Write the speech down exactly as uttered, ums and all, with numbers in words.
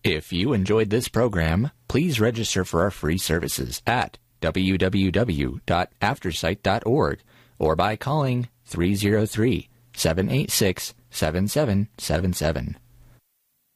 If you enjoyed this program, please register for our free services at w w w dot aftersight dot org or by calling three oh three, seven eight six, seven seven seven seven.